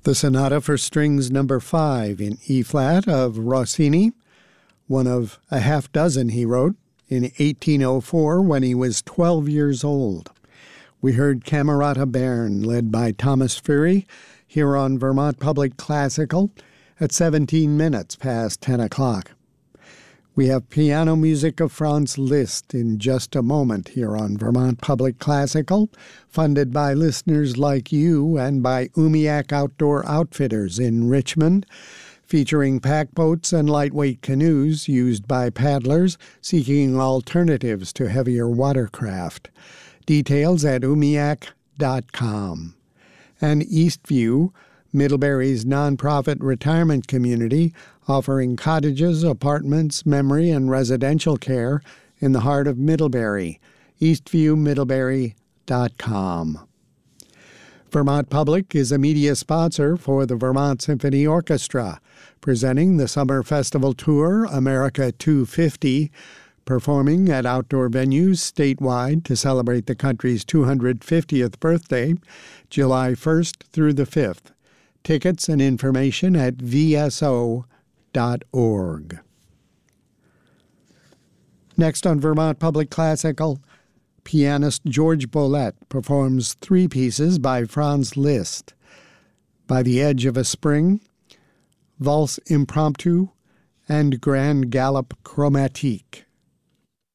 The Sonata for Strings No. 5 in E-flat of Rossini, one of a half dozen he wrote in 1804 when he was 12 years old. We heard Camerata Bern, led by Thomas Fury, here on Vermont Public Classical at 17 minutes past 10 o'clock. We have piano music of Franz Liszt in just a moment here on Vermont Public Classical, funded by listeners like you and by Umiak Outdoor Outfitters in Richmond, featuring pack boats and lightweight canoes used by paddlers seeking alternatives to heavier watercraft. Details at umiak.com. And Eastview, Middlebury's nonprofit retirement community, offering cottages, apartments, memory, and residential care in the heart of Middlebury. EastviewMiddlebury.com. Vermont Public is a media sponsor for the Vermont Symphony Orchestra, presenting the Summer Festival Tour America 250, performing at outdoor venues statewide to celebrate the country's 250th birthday, July 1st through the 5th. Tickets and information at vso.org. Next on Vermont Public Classical, pianist George Bollett performs three pieces by Franz Liszt: By the Edge of a Spring, Valse Impromptu, and Grand Galop Chromatique.